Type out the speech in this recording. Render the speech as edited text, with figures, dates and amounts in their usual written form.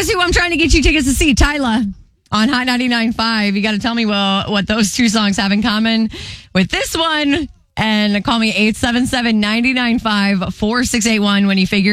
guess who I'm trying to get you tickets to see? Tyla on Hot 99.5. You got to tell me what those two songs have in common with this one. And call me 877-995-4681 when you figure